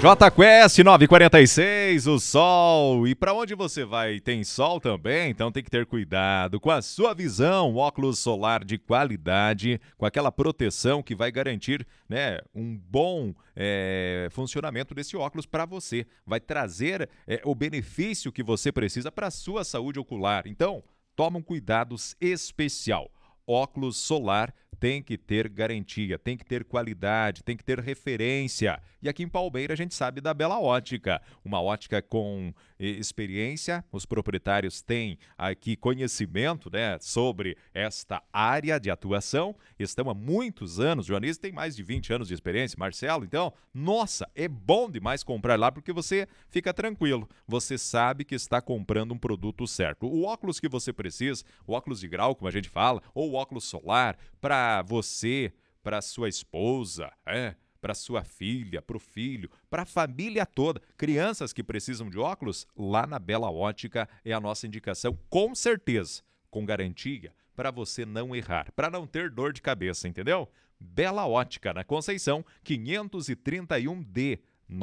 Jota Quest 946, o sol. E para onde você vai? Tem sol também? Então tem que ter cuidado com a sua visão. Óculos solar de qualidade, com aquela proteção que vai garantir, né, um bom funcionamento desse óculos para você. Vai trazer o benefício que você precisa para a sua saúde ocular. Então, toma um cuidado especial. Óculos solar tem que ter garantia, tem que ter qualidade, tem que ter referência. E aqui em Palmeira a gente sabe da Bela Ótica, uma ótica com experiência. Os proprietários têm aqui conhecimento, né, sobre esta área de atuação. Estão há muitos anos, o Joanis tem mais de 20 anos de experiência, Marcelo. Então, nossa, é bom demais comprar lá porque você fica tranquilo. Você sabe que está comprando um produto certo. O óculos que você precisa, o óculos de grau, como a gente fala, ou o óculos solar, para você, para sua esposa, para sua filha, para o filho, para a família toda. Crianças que precisam de óculos, lá na Bela Ótica é a nossa indicação, com certeza, com garantia, para você não errar, para não ter dor de cabeça, entendeu? Bela Ótica, na Conceição, 531D,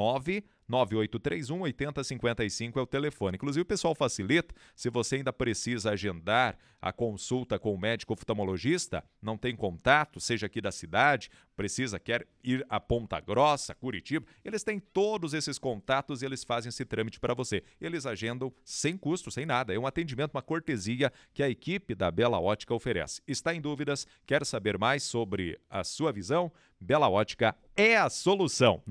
99831-8055 é o telefone. Inclusive, o pessoal facilita. Se você ainda precisa agendar a consulta com o médico oftalmologista, não tem contato, seja aqui da cidade, quer ir a Ponta Grossa, Curitiba, eles têm todos esses contatos e eles fazem esse trâmite para você. Eles agendam sem custo, sem nada. É um atendimento, uma cortesia que a equipe da Bela Ótica oferece. Está em dúvidas? Quer saber mais sobre a sua visão? Bela Ótica é a solução.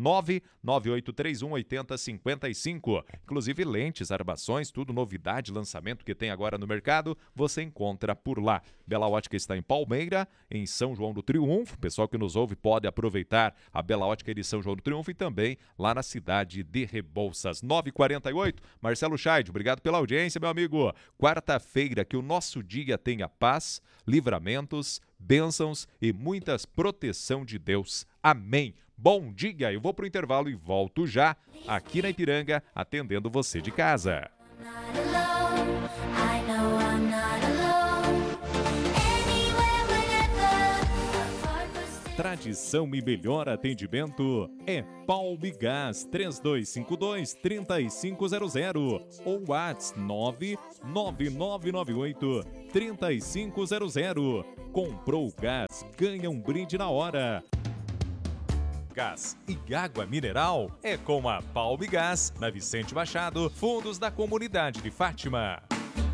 99831-8055. Inclusive lentes, armações, tudo novidade, lançamento que tem agora no mercado, você encontra por lá. Bela Ótica está em Palmeira, em São João do Triunfo. O pessoal que nos ouve pode aproveitar a Bela Ótica de São João do Triunfo e também lá na cidade de Rebouças. 9h48. Marcelo Scheid, obrigado pela audiência, meu amigo. Quarta-feira, que o nosso dia tenha paz, livramentos, bênçãos e muitas proteção de Deus. Amém. Bom dia, eu vou pro intervalo e volto já aqui na Ipiranga, atendendo você de casa. Tradição e melhor atendimento é Palmigás 3252-3500 ou WhatsApp 99998-3500. Comprou o gás, ganha um brinde na hora. Gás e água mineral é com a Palmigás, na Vicente Machado, fundos da comunidade de Fátima.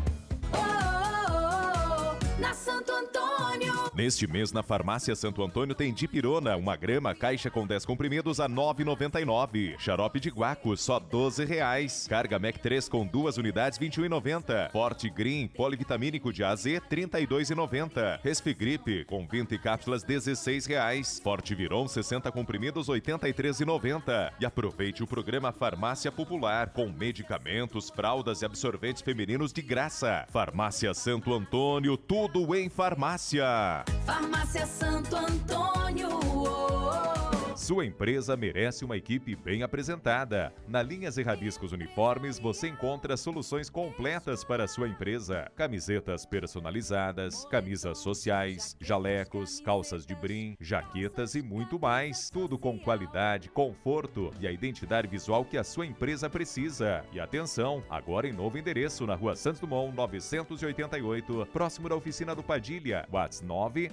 Na Santo Antônio. Neste mês, na Farmácia Santo Antônio, tem Dipirona, 1 grama, caixa com 10 comprimidos a R$ 9,99. Xarope de guaco, só R$ 12,00. Carga Mac 3 com 2 unidades, R$ 21,90. Forte Green, polivitamínico de A a Z, R$ 32,90. Resfigripe, com 20 cápsulas, R$ 16,00. Forte Viron, 60 comprimidos, R$ 83,90. E aproveite o programa Farmácia Popular, com medicamentos, fraldas e absorventes femininos de graça. Farmácia Santo Antônio, tudo em farmácia. Farmácia Santo Antônio. Sua empresa merece uma equipe bem apresentada. Na Linhas e Rabiscos Uniformes, você encontra soluções completas para a sua empresa. Camisetas personalizadas, camisas sociais, jalecos, calças de brim, jaquetas e muito mais. Tudo com qualidade, conforto e a identidade visual que a sua empresa precisa. E atenção, agora em novo endereço, na Rua Santos Dumont, 988, próximo da oficina do Padilha. WhatsApp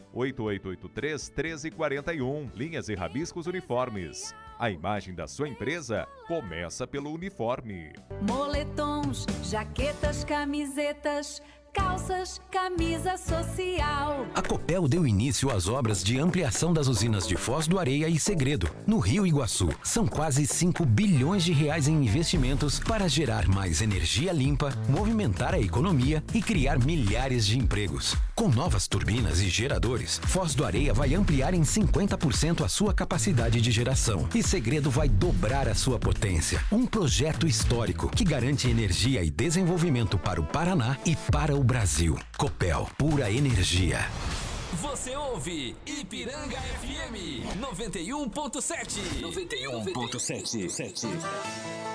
98883-1341. Linhas e Rabiscos Uniformes. A imagem da sua empresa começa pelo uniforme. Moletons, jaquetas, camisetas, calças, camisa social. A Copel deu início às obras de ampliação das usinas de Foz do Areia e Segredo, no Rio Iguaçu. São quase 5 bilhões de reais em investimentos para gerar mais energia limpa, movimentar a economia e criar milhares de empregos. Com novas turbinas e geradores, Foz do Areia vai ampliar em 50% a sua capacidade de geração e Segredo vai dobrar a sua potência. Um projeto histórico que garante energia e desenvolvimento para o Paraná e para o Brasil. Copel, pura energia. Você ouve Ipiranga FM 91.7. 91.7.